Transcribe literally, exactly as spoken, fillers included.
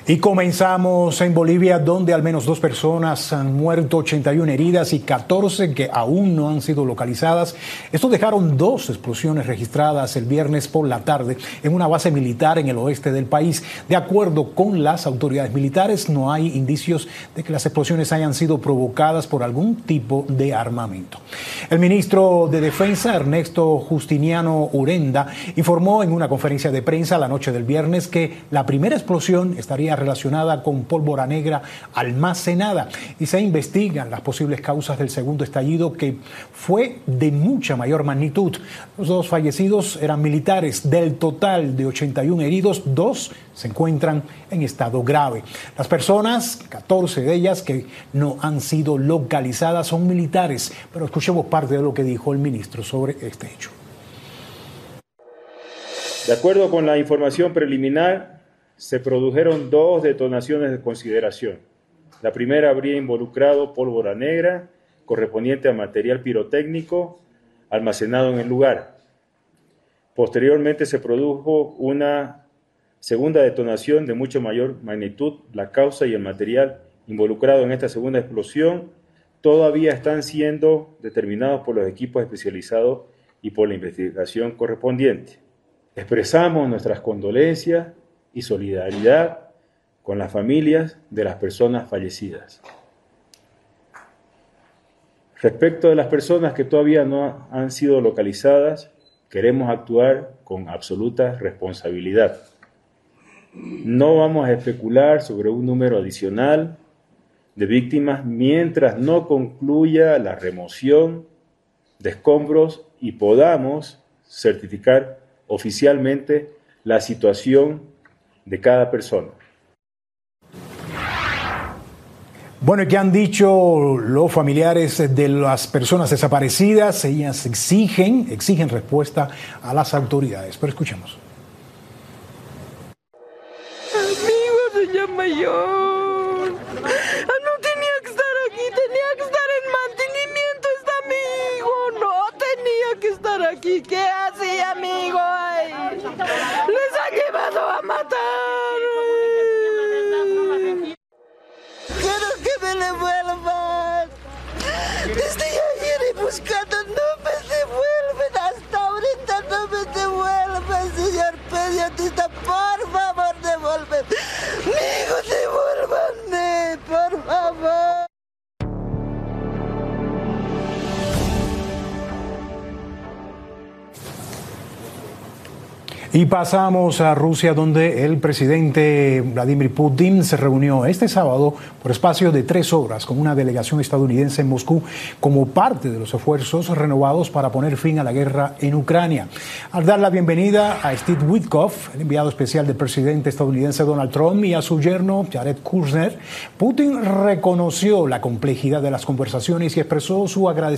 Y comenzamos en Bolivia, donde al menos dos personas han muerto, ochenta y una heridas y catorce que aún no han sido localizadas. Esto dejaron dos explosiones registradas el viernes por la tarde en una base militar en el oeste del país. De acuerdo con las autoridades militares, no hay indicios de que las explosiones hayan sido provocadas por algún tipo de armamento. El ministro de Defensa, Ernesto Justiniano Urenda, informó en una conferencia de prensa la noche del viernes que la primera explosión estaría relacionada con pólvora negra almacenada y se investigan las posibles causas del segundo estallido, que fue de mucha mayor magnitud. Los dos fallecidos eran militares. Del total de ochenta y uno heridos, dos se encuentran en estado grave. Las personas, catorce de ellas que no han sido localizadas, son militares. Pero escuchemos parte de lo que dijo el ministro sobre este hecho. De acuerdo con la información preliminar, se produjeron dos detonaciones de consideración. La primera habría involucrado pólvora negra, correspondiente a material pirotécnico almacenado en el lugar. Posteriormente se produjo una segunda detonación de mucho mayor magnitud. La causa y el material involucrado en esta segunda explosión todavía están siendo determinados por los equipos especializados y por la investigación correspondiente. Expresamos nuestras condolencias y solidaridad con las familias de las personas fallecidas. Respecto de las personas que todavía no han sido localizadas, queremos actuar con absoluta responsabilidad. No vamos a especular sobre un número adicional de víctimas mientras no concluya la remoción de escombros y podamos certificar oficialmente la situación de cada persona. Bueno, ¿qué han dicho los familiares de las personas desaparecidas? Ellas exigen, exigen respuesta a las autoridades. Pero escuchemos. Amigo, señor mayor. No tenía que estar aquí, tenía que estar en mantenimiento este amigo. No tenía que estar aquí. ¿Qué hacía, amigo? Ay, les ha llevado a matar. Quiero que me devuelvan. Desde ayer he buscado, no me devuelven. Hasta ahorita no me devuelven, señor periodista. Por favor, devuelven. Amigo, devuélvanme, por favor. Y pasamos a Rusia, donde el presidente Vladimir Putin se reunió este sábado por espacio de tres horas con una delegación estadounidense en Moscú como parte de los esfuerzos renovados para poner fin a la guerra en Ucrania. Al dar la bienvenida a Steve Witkoff, el enviado especial del presidente estadounidense Donald Trump, y a su yerno Jared Kushner, Putin reconoció la complejidad de las conversaciones y expresó su agradecimiento